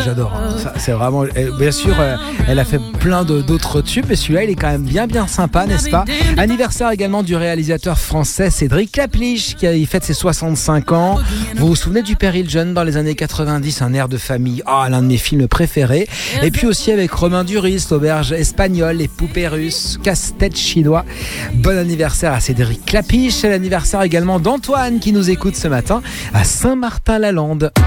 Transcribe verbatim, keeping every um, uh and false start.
j'adore. Ça, c'est vraiment. Bien sûr, elle a fait plein de, d'autres tubes, mais celui-là, il est quand même bien, bien sympa, n'est-ce pas? Anniversaire également du réalisateur français Cédric Clapiche, qui a, il fête ses soixante-cinq ans. Vous vous souvenez du Père Hilton dans les années quatre-vingt-dix, un air de famille, ah, l'un de mes films préférés. Et puis aussi avec Romain Duris, l'auberge espagnole, les poupées russes, casse-tête chinois. Bon anniversaire à Cédric Clapiche. C'est l'anniversaire également d'Antoine qui nous écoute ce matin à Saint-Martin-la-Lande.